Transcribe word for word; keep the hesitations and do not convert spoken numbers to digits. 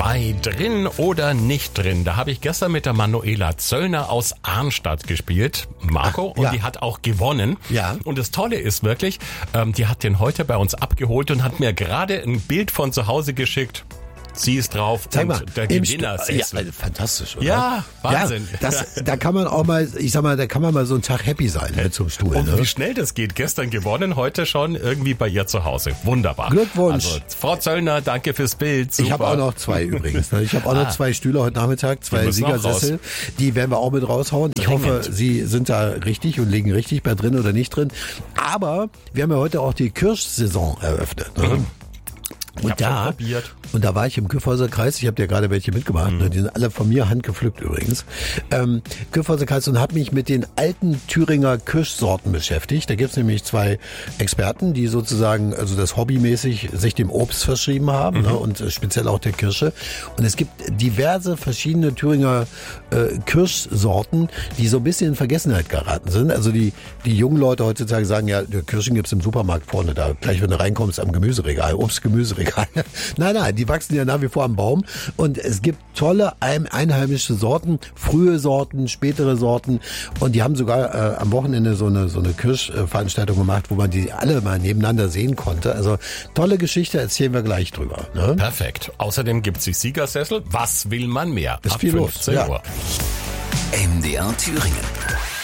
Ei drin oder nicht drin? Da habe ich gestern mit der Manuela Zöllner aus Arnstadt gespielt, Marco, Ach, und ja. die hat auch gewonnen. Ja. Und das Tolle ist wirklich, ähm, die hat den heute bei uns abgeholt und hat mir gerade ein Bild von zu Hause geschickt. Sie ist drauf. Zeig und mal, der im Gewinner Stu- ist ja, also fantastisch, oder? Ja, Wahnsinn. Ja, das, da kann man auch mal, ich sag mal, da kann man mal so einen Tag happy sein ne, zum Stuhl. Und Ne? wie schnell das geht. Gestern gewonnen, heute schon irgendwie bei ihr zu Hause. Wunderbar. Glückwunsch. Also, Frau Zöllner, danke fürs Bild. Super. Ich habe auch noch zwei übrigens. Ne? Ich habe auch noch Ah. zwei Stühle heute Nachmittag, Die zwei müssen auch Siegersessel. Die werden wir auch mit raushauen. Ich Dringend. hoffe, Sie sind da richtig und liegen richtig bei drin oder nicht drin. Aber wir haben ja heute auch die Kirschsaison eröffnet. Ne? Mhm. Ich Und hab schon da, probiert. und da war ich im Kyffhäuser Kreis, ich habe dir gerade welche mitgebracht, Mhm. ne? Die sind alle von mir handgepflückt übrigens. Ähm, Kyffhäuser Kreis und habe mich mit den alten Thüringer Kirschsorten beschäftigt. Da gibt's nämlich zwei Experten, die sozusagen, also das hobbymäßig sich dem Obst verschrieben haben Mhm. ne? und äh, speziell auch der Kirsche. Und es gibt diverse verschiedene Thüringer äh, Kirschsorten, die so ein bisschen in Vergessenheit geraten sind. Also die, die jungen Leute heutzutage sagen, ja, die Kirschen gibt's im Supermarkt vorne da, gleich wenn du reinkommst am Gemüseregal, Obst, Gemüseregal. Nein, nein, die wachsen ja nach wie vor am Baum und es gibt tolle ein- einheimische Sorten, frühe Sorten, spätere Sorten und die haben sogar äh, am Wochenende so eine so eine Kirschveranstaltung gemacht, wo man die alle mal nebeneinander sehen konnte. Also tolle Geschichte, erzählen wir gleich drüber. Ne? Perfekt. Außerdem gibt's die Siegersessel. Was will man mehr? Ist Ab viel los, fünfzehn ja. Uhr. M D R Thüringen.